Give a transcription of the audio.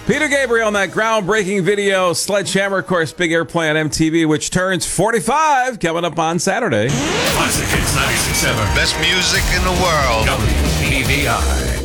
Peter Gabriel on that groundbreaking video, Sledgehammer, of course, big airplay on MTV, which turns 45 coming up on Saturday. Classic Hits 96.7. Best music in the world. WPVI.